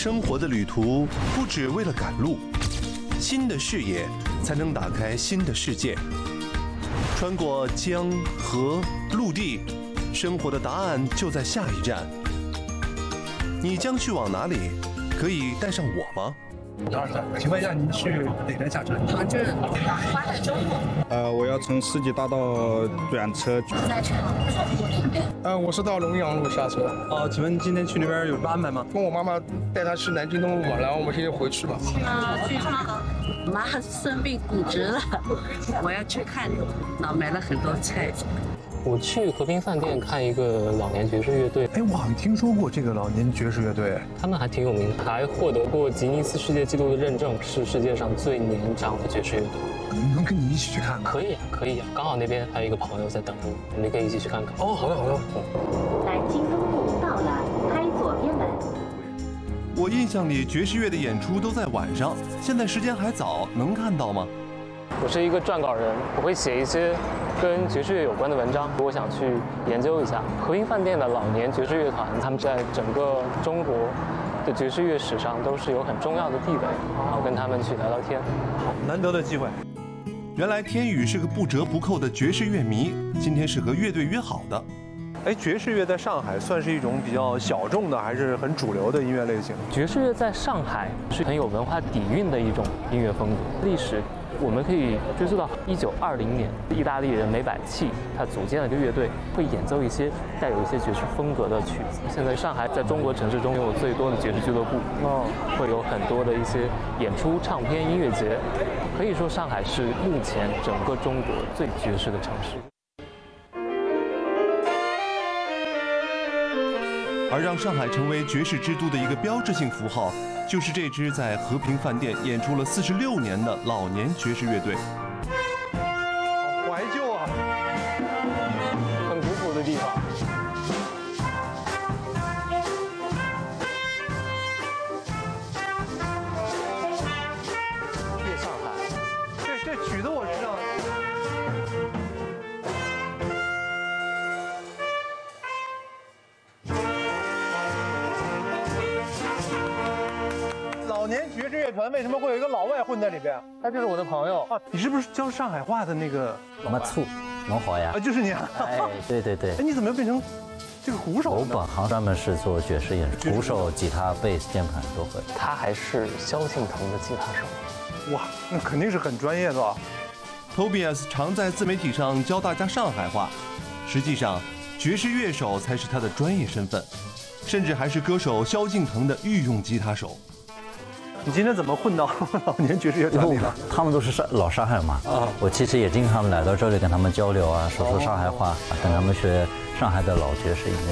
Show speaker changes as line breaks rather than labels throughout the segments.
生活的旅途不只为了赶路，新的视野才能打开新的世界。穿过江河陆地，生活的答案就在下一站。你将去往哪里？可以带上我吗？
请问一下，您去哪站下车？
杭州花海中路。
我要从世纪大道转车。
在成都。
我是到龙阳路下车。请问今天去那边有什么安排吗？跟我妈妈带她去南京东路嘛，然后我们现在回去吧。
去我妈生病骨折了，我要去看，买了很多菜。
我去和平饭店看一个老年爵士乐队。
我好像听说过这个老年爵士乐队，
他们还挺有名的，还获得过吉尼斯世界纪录的认证，是世界上最年长的爵士乐队。
能跟你一起去看吗？
可以啊，可以啊，刚好那边还有一个朋友在等着你，你可以一起去看看。
好的好的。
南京东路到了，开左边门。
我印象里爵士乐的演出都在晚上，现在时间还早，能看到吗？
我是一个撰稿人，我会写一些跟爵士乐有关的文章，我想去研究一下和平饭店的老年爵士乐团，他们在整个中国的爵士乐史上都是有很重要的地位，然后跟他们去聊聊天。
难得的机会。
原来天宇是个不折不扣的爵士乐迷，今天是和乐队约好的。
爵士乐在上海算是一种比较小众的，还是很主流的音乐类型？
爵士乐在上海是很有文化底蕴的一种音乐风格，历史我们可以追溯到1920年，意大利人梅百器他组建了一个乐队，会演奏一些带有一些爵士风格的曲子。现在上海在中国城市中拥有最多的爵士俱乐部，会有很多的一些演出、唱片、音乐节，可以说上海是目前整个中国最爵士的城市。
而让上海成为爵士之都的一个标志性符号，就是这支在和平饭店演出了46年的老年爵士乐队。
好怀旧啊，
很古朴的地方。夜上海，
这曲子我知道。老年爵士乐团为什么会有一个老外混在里边？
他就是我的朋友
啊！你是不是教上海话的那个？
没错，侬好呀！
就是你啊！
对。
你怎么变成这个鼓手呢？
我本行专门是做爵士演出，鼓手、吉他、贝斯、键盘都会。
他还是萧敬腾的吉他手。
哇，那肯定是很专业的啊。
Tobias 常在自媒体上教大家上海话，实际上爵士乐手才是他的专业身份，甚至还是歌手萧敬腾的御用吉他手。
你今天怎么混到老年爵士乐团里了？
他们都是老上海嘛，我其实也经常来到这里跟他们交流啊，说上海话，跟他们学上海的老爵士音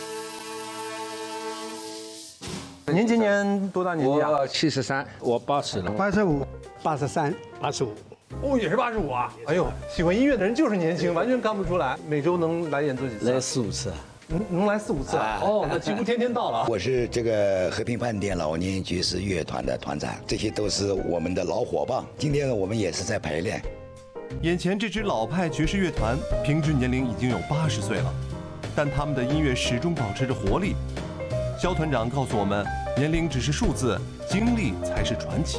乐。您今年多大年纪啊？
我73，我80了。
85、83、85。
也是85啊！哎呦，喜欢音乐的人就是年轻，完全看不出来。每周能来演奏几次？
来4、5次。
能来4、5次啊？那几乎天天到了。
我是这个和平饭店老年爵士乐团的团长，这些都是我们的老伙伴。今天呢，我们也是在排练。
眼前这支老派爵士乐团，平均年龄已经有80岁了，但他们的音乐始终保持着活力。肖团长告诉我们，年龄只是数字，经历才是传奇。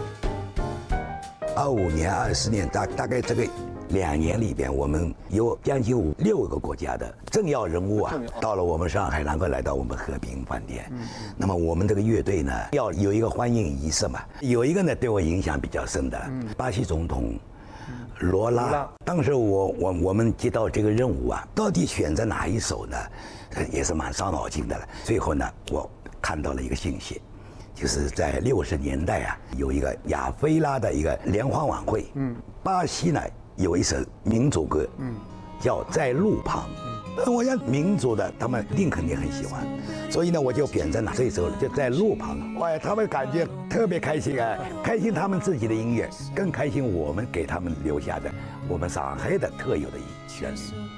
25年、20年，大概这个2年里边，我们有将近6个国家的政要人物啊，到了我们上海，然后来到我们和平饭店。那么我们这个乐队呢，要有一个欢迎仪式嘛。有一个呢，对我影响比较深的，巴西总统罗拉。当时我们接到这个任务啊，到底选择哪一首呢？也是蛮伤脑筋的了。最后呢，我看到了一个信息。就是在60年代啊，有一个亚非拉的一个联欢晚会，巴西呢有一首民族歌，叫《在路旁》，我想民族的他们肯定很喜欢，所以呢我就选择了这首就在路旁，哇，他们感觉特别开心啊，开心他们自己的音乐，更开心我们给他们留下的我们上海的特有的音乐。